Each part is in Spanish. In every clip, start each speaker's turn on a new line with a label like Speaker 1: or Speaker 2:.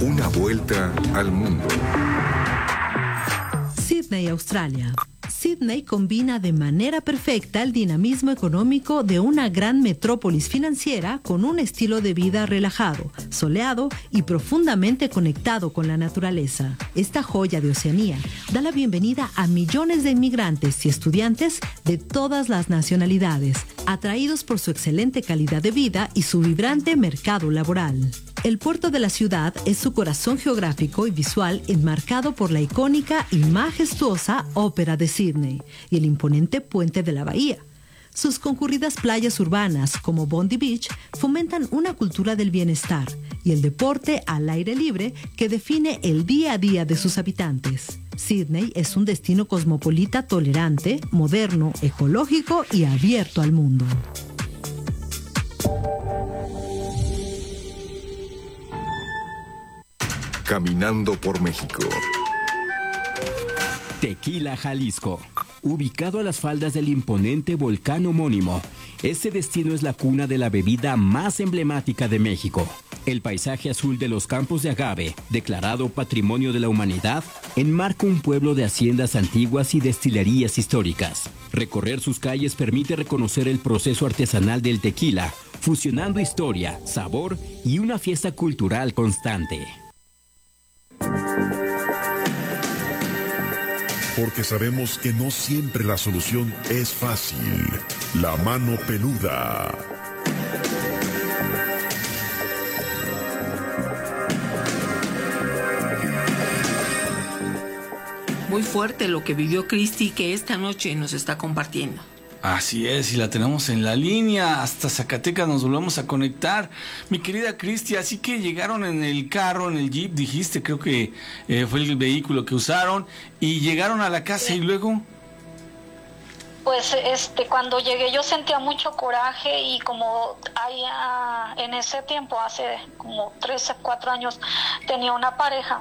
Speaker 1: Una vuelta al mundo.
Speaker 2: Sídney, Australia. Sídney combina de manera perfecta el dinamismo económico de una gran metrópolis financiera con un estilo de vida relajado, soleado y profundamente conectado con la naturaleza. Esta joya de Oceanía da la bienvenida a millones de inmigrantes y estudiantes de todas las nacionalidades, atraídos por su excelente calidad de vida y su vibrante mercado laboral. El puerto de la ciudad es su corazón geográfico y visual, enmarcado por la icónica y majestuosa Ópera de Sídney y el imponente puente de la bahía. Sus concurridas playas urbanas, como Bondi Beach, fomentan una cultura del bienestar y el deporte al aire libre que define el día a día de sus habitantes. Sídney es un destino cosmopolita tolerante, moderno, ecológico y abierto al mundo.
Speaker 1: Caminando por México.
Speaker 3: Tequila, Jalisco. Ubicado a las faldas del imponente volcán homónimo, este destino es la cuna de la bebida más emblemática de México. El paisaje azul de los campos de agave, declarado Patrimonio de la Humanidad, enmarca un pueblo de haciendas antiguas y destilerías históricas. Recorrer sus calles permite reconocer el proceso artesanal del tequila, fusionando historia, sabor y una fiesta cultural constante.
Speaker 4: Porque sabemos que no siempre la solución es fácil. La mano peluda.
Speaker 5: Muy fuerte lo que vivió Cristi, que esta noche nos está compartiendo.
Speaker 6: Así es, y la tenemos en la línea, hasta Zacatecas nos volvemos a conectar. Mi querida Cristi, así que llegaron en el carro, en el Jeep, dijiste, creo que fue el vehículo que usaron, y llegaron a la casa y luego...
Speaker 7: Pues cuando llegué yo sentía mucho coraje y como en ese tiempo, hace como 3 o 4 años, tenía una pareja.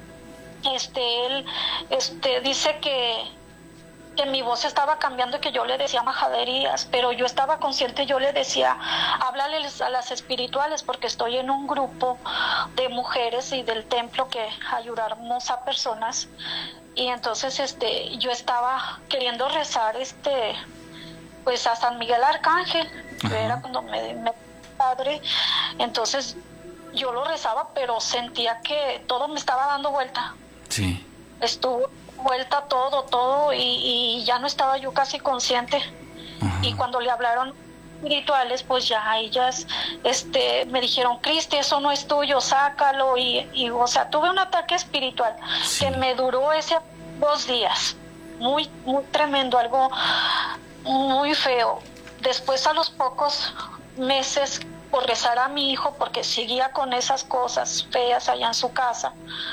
Speaker 7: Él dice que mi voz estaba cambiando y que yo le decía majaderías, pero yo estaba consciente, yo le decía, háblales a las espirituales porque estoy en un grupo de mujeres y del templo que ayudamos a personas, y entonces yo estaba queriendo rezar pues a San Miguel Arcángel, que era cuando me padre, entonces yo lo rezaba, pero sentía que todo me estaba dando vuelta.
Speaker 6: Sí.
Speaker 7: Estuvo vuelta todo y ya no estaba yo casi consciente. Ajá. Y cuando le hablaron espirituales, pues ya ellas me dijeron, Cristi, eso no es tuyo, sácalo, y o sea, tuve un ataque espiritual. Sí. Que me duró 2 días, muy muy tremendo, algo muy feo. Después, a los pocos meses, por rezar a mi hijo, porque seguía con esas cosas feas allá en su casa,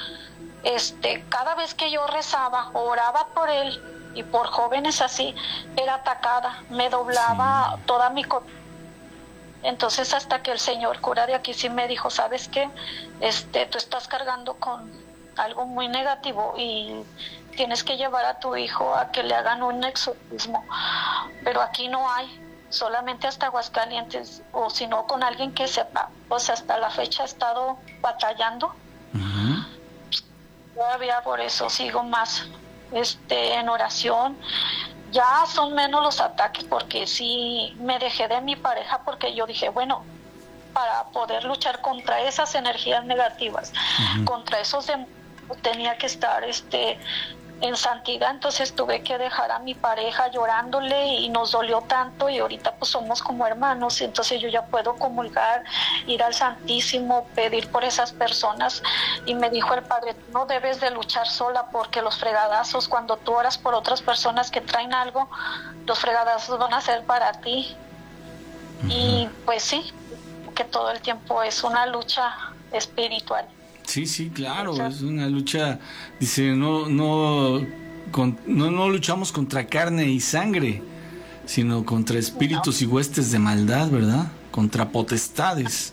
Speaker 7: cada vez que yo rezaba, oraba por él y por jóvenes así, era atacada, me doblaba toda mi entonces, hasta que el señor cura de aquí sí me dijo, ¿sabes qué? Tú estás cargando con algo muy negativo y tienes que llevar a tu hijo a que le hagan un exorcismo, pero aquí no hay, solamente hasta Aguascalientes, o si no con alguien que sepa. Pues hasta la fecha he estado batallando. Uh-huh. Todavía por eso sigo más en oración. Ya son menos los ataques, porque sí me dejé de mi pareja, porque yo dije, bueno, para poder luchar contra esas energías negativas, uh-huh, contra esos demonios, tenía que estar en santidad. Entonces tuve que dejar a mi pareja llorándole y nos dolió tanto, y ahorita pues somos como hermanos, entonces yo ya puedo comulgar, ir al Santísimo, pedir por esas personas. Y me dijo el padre, tú no debes de luchar sola, porque los fregadazos, cuando tú oras por otras personas que traen algo, los fregadazos van a ser para ti. Uh-huh. Y pues sí, que todo el tiempo es una lucha espiritual.
Speaker 6: Sí, claro, es una lucha, dice, no luchamos contra carne y sangre, sino contra espíritus y huestes de maldad, ¿verdad? Contra potestades.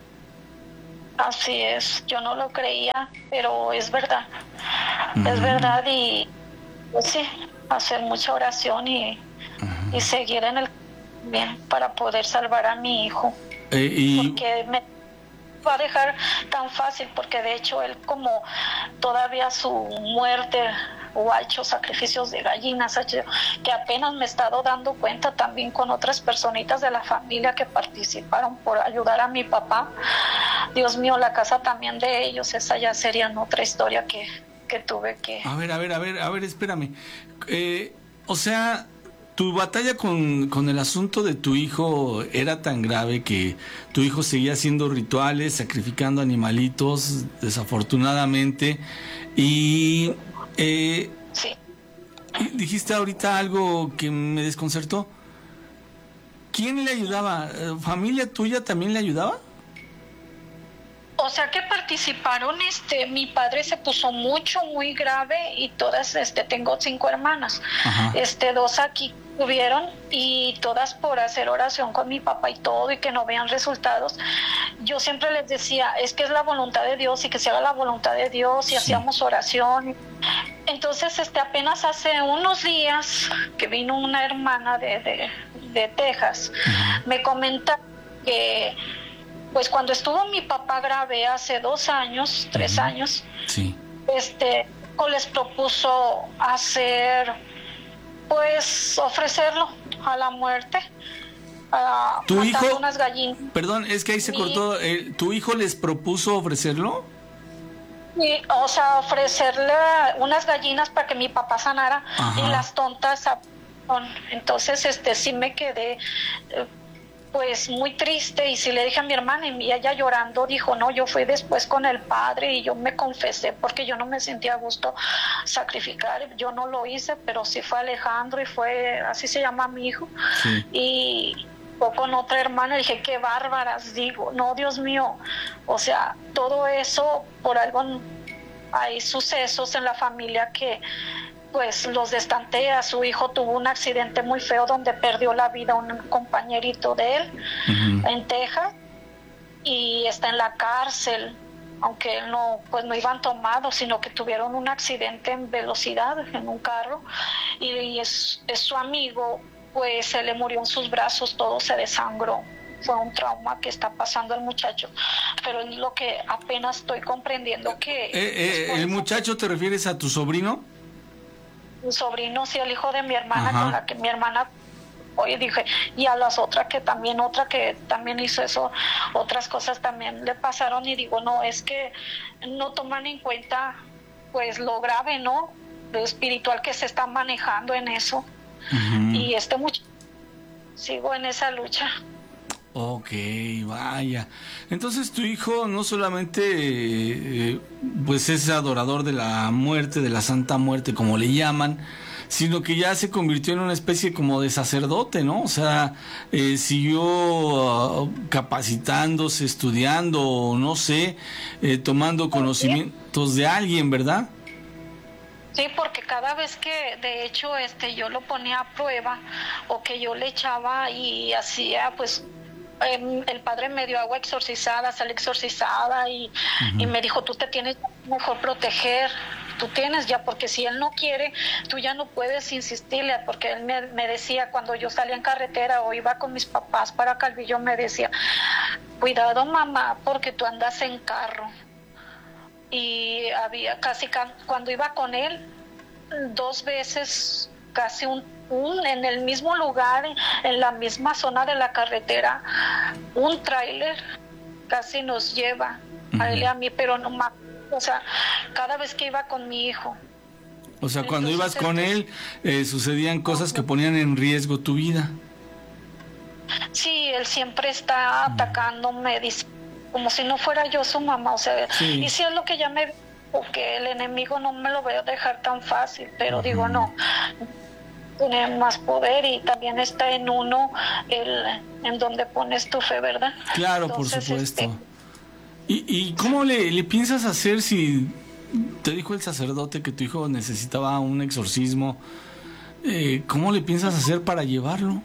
Speaker 7: Así es, yo no lo creía, pero es verdad, uh-huh, es verdad, y pues sí, hacer mucha oración y seguir en el bien para poder salvar a mi hijo.
Speaker 6: Y...
Speaker 7: porque va a dejar tan fácil, porque de hecho él, como todavía su muerte o ha hecho sacrificios de gallinas, que apenas me he estado dando cuenta también con otras personitas de la familia que participaron por ayudar a mi papá. Dios mío, la casa también de ellos, esa ya sería otra historia que tuve que...
Speaker 6: A ver, espérame. O sea, tu batalla con el asunto de tu hijo era tan grave que tu hijo seguía haciendo rituales, sacrificando animalitos, desafortunadamente, y
Speaker 7: Sí.
Speaker 6: dijiste ahorita algo que me desconcertó. ¿Quién le ayudaba? ¿Familia tuya también le ayudaba?
Speaker 7: O sea que participaron, mi padre se puso muy grave y todas, tengo 5 hermanas,
Speaker 6: Ajá.
Speaker 7: 2 aquí tuvieron y todas por hacer oración con mi papá y todo y que no vean resultados. Yo siempre les decía, es que es la voluntad de Dios y que se haga la voluntad de Dios y
Speaker 6: Sí.
Speaker 7: hacíamos oración. Entonces, apenas hace unos días que vino una hermana de Texas, me comenta que pues cuando estuvo mi papá grave hace 2 años, 3 años,
Speaker 6: Sí.
Speaker 7: les propuso hacer, pues ofrecerlo a la muerte,
Speaker 6: ¿Tu
Speaker 7: matar
Speaker 6: hijo?
Speaker 7: unas gallinas.
Speaker 6: Perdón, es que ahí se cortó. ¿Tu hijo les propuso ofrecerlo?
Speaker 7: Y, o sea, ofrecerle unas gallinas para que mi papá sanara.
Speaker 6: Ajá.
Speaker 7: Y las tontas, entonces sí me quedé pues muy triste, y sí le dije a mi hermana y ella llorando dijo, no, yo fui después con el padre y yo me confesé porque yo no me sentía a gusto sacrificar, yo no lo hice, pero sí fue Alejandro y fue, así se llama mi hijo,
Speaker 6: Sí.
Speaker 7: y fue con otra hermana, dije, qué bárbaras, digo, no, Dios mío, o sea, todo eso por algo, hay sucesos en la familia que pues los destantea. Su hijo tuvo un accidente muy feo donde perdió la vida un compañerito de él en Texas y está en la cárcel, aunque él no iban tomados, sino que tuvieron un accidente en velocidad en un carro y es su amigo, pues se le murió en sus brazos, todo se desangró. Fue un trauma que está pasando el muchacho, pero es lo que apenas estoy comprendiendo que...
Speaker 6: ¿El muchacho te refieres a tu sobrino?
Speaker 7: Mi sobrino, sí, el hijo de mi hermana,
Speaker 6: Ajá.
Speaker 7: con la que mi hermana, oye, dije, y a las otras otra que también hizo eso, otras cosas también le pasaron, y digo, no, es que no toman en cuenta, pues, lo grave, ¿no? Lo espiritual que se está manejando en eso, y muchacho, sigo en esa lucha.
Speaker 6: Ok, vaya. Entonces tu hijo no solamente pues es adorador de la muerte, de la Santa Muerte, como le llaman, sino que ya se convirtió en una especie como de sacerdote, ¿no? O sea, siguió capacitándose, estudiando, no sé, tomando conocimientos de alguien, ¿verdad?
Speaker 7: Sí, porque cada vez que, de hecho, yo lo ponía a prueba o que yo le echaba y hacía, pues, el padre me dio agua exorcizada, sal exorcizada y me dijo, tú te tienes mejor proteger, tú tienes ya, porque si él no quiere, tú ya no puedes insistirle, porque él me decía cuando yo salía en carretera o iba con mis papás para Calvillo, me decía, cuidado mamá, porque tú andas en carro. Y había cuando iba con él, 2 veces, casi en el mismo lugar, en la misma zona de la carretera, un tráiler casi nos lleva a él y a mí, pero no más, o sea, cada vez que iba con mi hijo.
Speaker 6: O sea, cuando
Speaker 7: Entonces,
Speaker 6: ibas con él, sucedían cosas que ponían en riesgo tu vida.
Speaker 7: Sí, él siempre está atacándome, dice, como si no fuera yo su mamá, o sea,
Speaker 6: Sí.
Speaker 7: y si es lo que ya me, porque el enemigo no me lo voy a dejar tan fácil, pero digo, no, tiene más poder y también está en uno en donde pones tu fe, ¿verdad?
Speaker 6: Claro,
Speaker 7: Entonces,
Speaker 6: por supuesto. ¿Y cómo le piensas hacer si te dijo el sacerdote que tu hijo necesitaba un exorcismo? ¿Cómo le piensas hacer para llevarlo?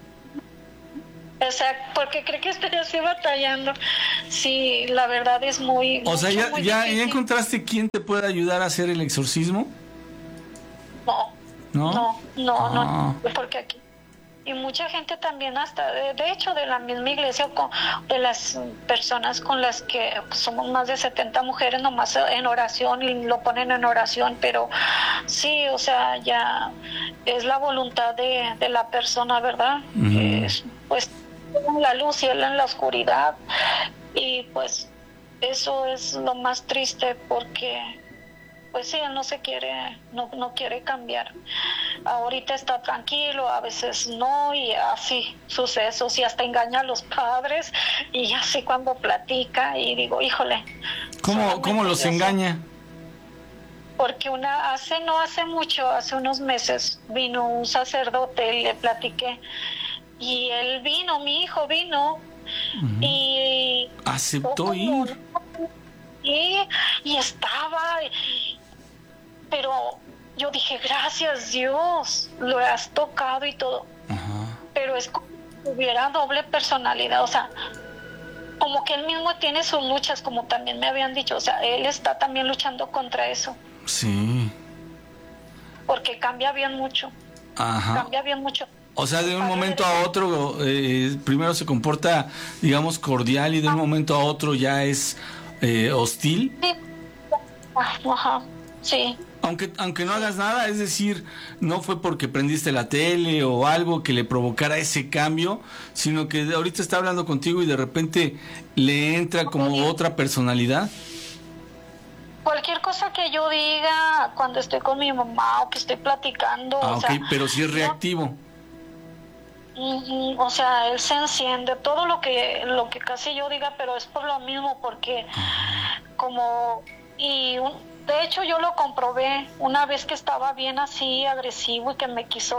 Speaker 7: O sea, porque creo que estoy así batallando. Sí, la verdad es muy...
Speaker 6: O sea,
Speaker 7: muy
Speaker 6: ¿ya
Speaker 7: difícil.
Speaker 6: encontraste quién te puede ayudar a hacer el exorcismo?
Speaker 7: No,
Speaker 6: ¿No?
Speaker 7: no, porque aquí y mucha gente también, hasta de hecho de la misma iglesia, de las personas con las que somos más de 70 mujeres nomás en oración, y lo ponen en oración, pero sí, o sea, ya es la voluntad de la persona, ¿verdad? Pues en la luz y él en la oscuridad, y pues eso es lo más triste, porque pues sí, él no quiere cambiar. Ahorita está tranquilo, a veces no, y así sucesos, y hasta engaña a los padres, y así cuando platica, y digo, híjole.
Speaker 6: ¿Cómo los engaña?
Speaker 7: Porque no hace mucho, hace unos meses, vino un sacerdote y le platiqué, y él vino, mi hijo vino, y
Speaker 6: aceptó ir.
Speaker 7: Y estaba, pero yo dije, gracias Dios, lo has tocado y todo. Pero es como si tuviera doble personalidad, o sea, como que él mismo tiene sus luchas, como también me habían dicho, o sea, él está también luchando contra eso.
Speaker 6: Sí.
Speaker 7: Porque cambia bien mucho. Cambia bien mucho.
Speaker 6: O sea, de un momento a otro, primero se comporta, digamos, cordial, y de un momento a otro ya es hostil.
Speaker 7: Sí. Sí.
Speaker 6: Aunque no hagas nada, es decir, no fue porque prendiste la tele o algo que le provocara ese cambio, sino que ahorita está hablando contigo y de repente le entra como otra personalidad.
Speaker 7: Cualquier cosa que yo diga cuando estoy con mi mamá o que estoy platicando.
Speaker 6: O sea, pero sí es reactivo.
Speaker 7: O sea, él se enciende, todo lo que casi yo diga, pero es por lo mismo, porque de hecho yo lo comprobé una vez que estaba bien así agresivo y que me quiso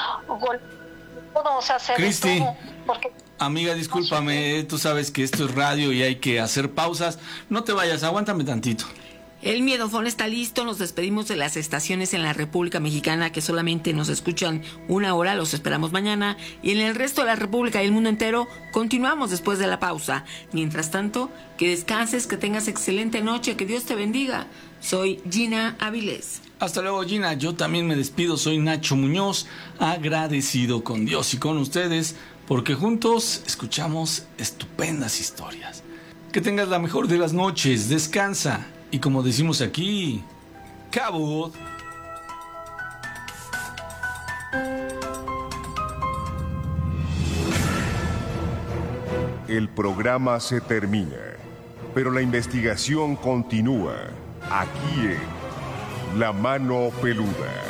Speaker 7: hacer
Speaker 6: Cristi,
Speaker 7: todo, porque
Speaker 6: amiga, discúlpame, tú sabes que esto es radio y hay que hacer pausas. No te vayas, aguántame tantito.
Speaker 5: El Miedofón está listo, nos despedimos de las estaciones en la República Mexicana que solamente nos escuchan 1 hora, los esperamos mañana, y en el resto de la República y el mundo entero continuamos después de la pausa. Mientras tanto, que descanses, que tengas excelente noche, que Dios te bendiga. Soy Gina Avilés.
Speaker 6: Hasta luego, Gina. Yo también me despido, soy Nacho Muñoz, agradecido con Dios y con ustedes, porque juntos escuchamos estupendas historias. Que tengas la mejor de las noches, descansa. Y como decimos aquí, cabot.
Speaker 4: El programa se termina, pero la investigación continúa aquí en La Mano Peluda.